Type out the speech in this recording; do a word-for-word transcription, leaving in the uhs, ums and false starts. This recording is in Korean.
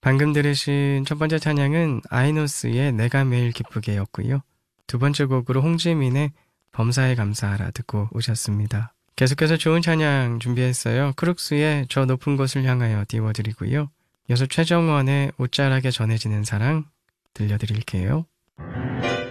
방금 들으신 첫 번째 찬양은 아이노스의 내가 매일 기쁘게 였고요. 두 번째 곡으로 홍지민의 범사에 감사하라 듣고 오셨습니다. 계속해서 좋은 찬양 준비했어요. 크룩스의 저 높은 곳을 향하여 띄워드리고요. 이어서 최정원의 옷자락에 전해지는 사랑 들려드릴게요.